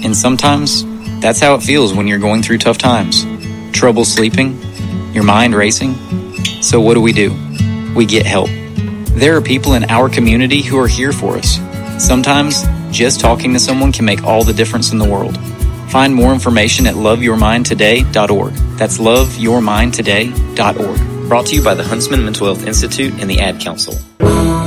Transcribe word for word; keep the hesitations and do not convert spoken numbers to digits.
And sometimes, that's how it feels when you're going through tough times. Trouble sleeping, your mind racing. So what do we do? We get help. There are people in our community who are here for us. Sometimes, just talking to someone can make all the difference in the world. Find more information at love your mind today dot org. That's love your mind today dot org. Brought to you by the Huntsman Mental Health Institute and the Ad Council.